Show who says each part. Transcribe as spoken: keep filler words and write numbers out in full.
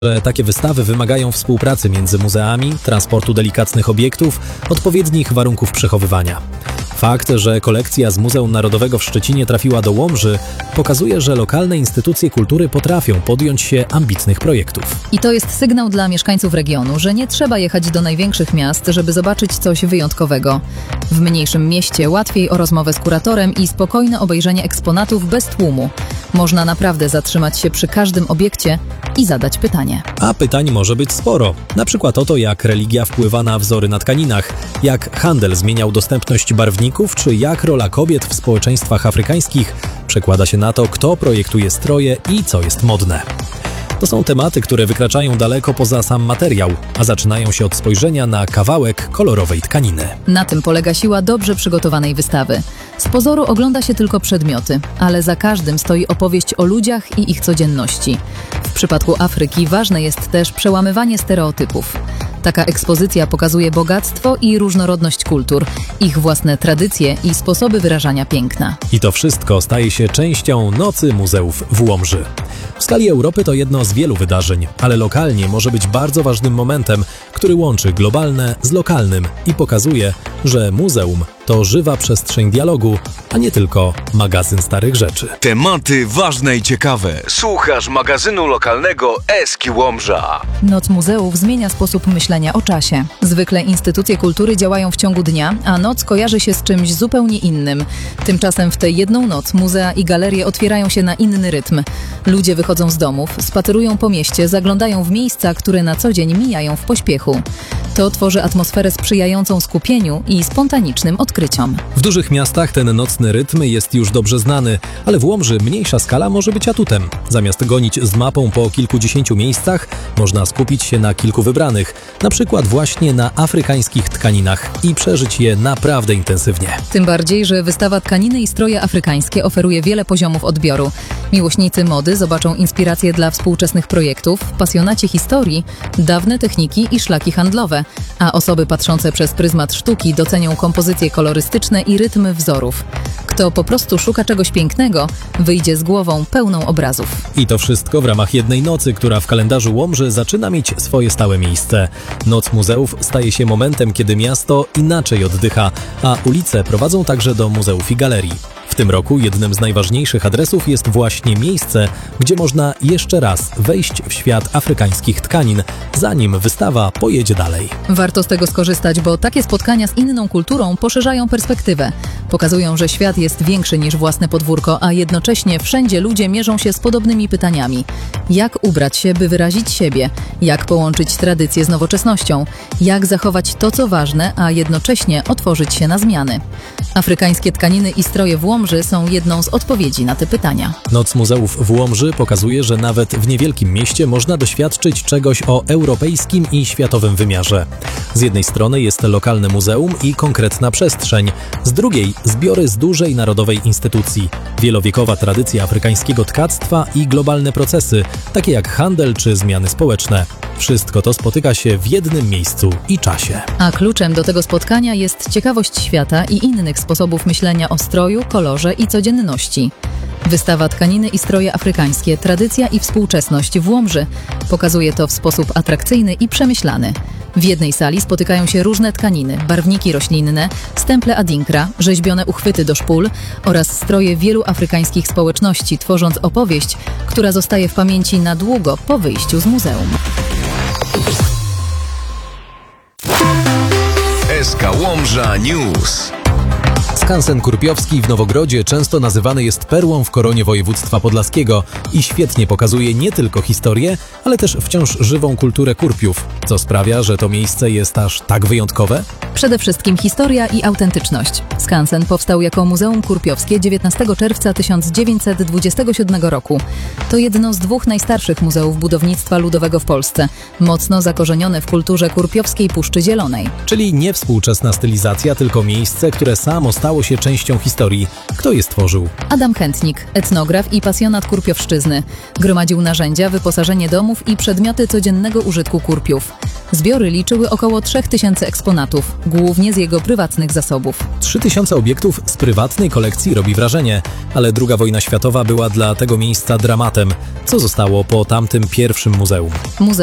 Speaker 1: że takie wystawy wymagają współpracy między muzeami, transportu delikatnych obiektów, odpowiednich warunków przechowywania. Fakt, że kolekcja z Muzeum Narodowego w Szczecinie trafiła do Łomży, pokazuje, że lokalne instytucje kultury potrafią podjąć się ambitnych projektów.
Speaker 2: I to jest sygnał dla mieszkańców regionu, że nie trzeba jechać do największych miast, żeby zobaczyć coś wyjątkowego. W mniejszym mieście łatwiej o rozmowę z kuratorem i spokojne obejrzenie eksponatów bez tłumu. Można naprawdę zatrzymać się przy każdym obiekcie i zadać pytanie.
Speaker 1: A pytań może być sporo. Na przykład o to, jak religia wpływa na wzory na tkaninach, jak handel zmieniał dostępność barwników, czy jak rola kobiet w społeczeństwach afrykańskich przekłada się na to, kto projektuje stroje i co jest modne. To są tematy, które wykraczają daleko poza sam materiał, a zaczynają się od spojrzenia na kawałek kolorowej tkaniny.
Speaker 2: Na tym polega siła dobrze przygotowanej wystawy. Z pozoru ogląda się tylko przedmioty, ale za każdym stoi opowieść o ludziach i ich codzienności. W przypadku Afryki ważne jest też przełamywanie stereotypów. Taka ekspozycja pokazuje bogactwo i różnorodność kultur, ich własne tradycje i sposoby wyrażania piękna.
Speaker 1: I to wszystko staje się częścią Nocy Muzeów w Łomży. W skali Europy to jedno z wielu wydarzeń, ale lokalnie może być bardzo ważnym momentem, który łączy globalne z lokalnym i pokazuje, że muzeum to żywa przestrzeń dialogu, a nie tylko magazyn starych rzeczy.
Speaker 3: Tematy ważne i ciekawe. Słuchasz magazynu lokalnego Eski Łomża.
Speaker 2: Noc muzeów zmienia sposób myślenia o czasie. Zwykle instytucje kultury działają w ciągu dnia, a noc kojarzy się z czymś zupełnie innym. Tymczasem w tę jedną noc muzea i galerie otwierają się na inny rytm. Ludzie wychodzą z domów, spacerują po mieście, zaglądają w miejsca, które na co dzień mijają w pośpiechu. To tworzy atmosferę sprzyjającą skupieniu i spontanicznym odkryciom.
Speaker 1: W dużych miastach ten nocny rytm jest już dobrze znany, ale w Łomży mniejsza skala może być atutem. Zamiast gonić z mapą po kilkudziesięciu miejscach, można skupić się na kilku wybranych, na przykład właśnie na afrykańskich tkaninach i przeżyć je naprawdę intensywnie.
Speaker 2: Tym bardziej, że wystawa Tkaniny i stroje afrykańskie oferuje wiele poziomów odbioru. Miłośnicy mody zobaczą inspiracje dla współczesnych projektów, pasjonaci historii, dawne techniki i szlaki handlowe, a osoby patrzące przez pryzmat sztuki docenią kompozycje kolorystyczne i rytmy wzorów. Kto po prostu szuka czegoś pięknego, wyjdzie z głową pełną obrazów.
Speaker 1: I to wszystko w ramach jednej nocy, która w kalendarzu Łomży zaczyna mieć swoje stałe miejsce. Noc muzeów staje się momentem, kiedy miasto inaczej oddycha, a ulice prowadzą także do muzeów i galerii. W tym roku jednym z najważniejszych adresów jest właśnie miejsce, gdzie można jeszcze raz wejść w świat afrykańskich tkanin, zanim wystawa pojedzie dalej.
Speaker 2: Warto z tego skorzystać, bo takie spotkania z inną kulturą poszerzają perspektywę. Pokazują, że świat jest większy niż własne podwórko, a jednocześnie wszędzie ludzie mierzą się z podobnymi pytaniami. Jak ubrać się, by wyrazić siebie? Jak połączyć tradycję z nowoczesnością? Jak zachować to, co ważne, a jednocześnie otworzyć się na zmiany? Afrykańskie tkaniny i stroje w Łomży są jedną z odpowiedzi na te pytania.
Speaker 1: Noc Muzeów w Łomży pokazuje, że nawet w niewielkim mieście można doświadczyć czegoś o europejskim i światowym wymiarze. Z jednej strony jest lokalne muzeum i konkretna przestrzeń, z drugiej zbiory z dużej narodowej instytucji, wielowiekowa tradycja afrykańskiego tkactwa i globalne procesy, takie jak handel czy zmiany społeczne. Wszystko to spotyka się w jednym miejscu i czasie.
Speaker 2: A kluczem do tego spotkania jest ciekawość świata i innych sposobów myślenia o stroju, kolorze i codzienności. Wystawa Tkaniny i stroje afrykańskie, tradycja i współczesność w Łomży pokazuje to w sposób atrakcyjny i przemyślany. W jednej sali spotykają się różne tkaniny, barwniki roślinne, stemple adinkra, rzeźbione uchwyty do szpul oraz stroje wielu afrykańskich społeczności, tworząc opowieść, która zostaje w pamięci na długo po wyjściu z muzeum.
Speaker 3: S K Łomża News.
Speaker 1: Skansen Kurpiowski w Nowogrodzie często nazywany jest perłą w koronie województwa podlaskiego i świetnie pokazuje nie tylko historię, ale też wciąż żywą kulturę Kurpiów, co sprawia, że to miejsce jest aż tak wyjątkowe.
Speaker 2: Przede wszystkim historia i autentyczność. Skansen powstał jako Muzeum Kurpiowskie dziewiętnastego czerwca tysiąc dziewięćset dwudziestego siódmego roku. To jedno z dwóch najstarszych muzeów budownictwa ludowego w Polsce, mocno zakorzenione w kulturze kurpiowskiej Puszczy Zielonej.
Speaker 1: Czyli nie współczesna stylizacja, tylko miejsce, które samo stało się częścią historii. Kto je stworzył?
Speaker 2: Adam Chętnik, etnograf i pasjonat kurpiowszczyzny. Gromadził narzędzia, wyposażenie domów i przedmioty codziennego użytku Kurpiów. Zbiory liczyły około trzech tysięcy eksponatów, głównie z jego prywatnych zasobów.
Speaker 1: trzy tysiące obiektów z prywatnej kolekcji robi wrażenie, ale druga wojna światowa była dla tego miejsca dramatem. Co zostało po tamtym pierwszym muzeum?
Speaker 2: Muzeum